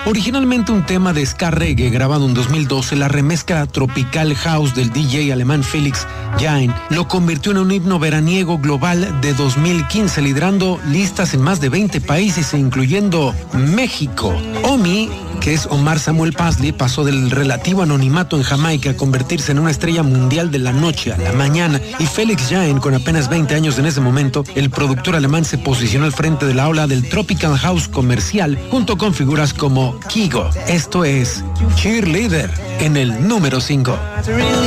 Originalmente un tema de ska reggae grabado en 2012, la remezcla tropical house del DJ alemán Felix Jaehn lo convirtió en un himno veraniego global de 2015, liderando listas en más de 20 países, incluyendo México. Omi, que es Omar Samuel Paisley, pasó del relativo anonimato en Jamaica a convertirse en una estrella mundial de la noche a la mañana, y Felix Jaehn, con apenas 20 años en ese momento, el productor alemán se posicionó al frente de la ola del Tropical House comercial, junto con figuras como Kygo. Esto es Cheerleader en el número 5.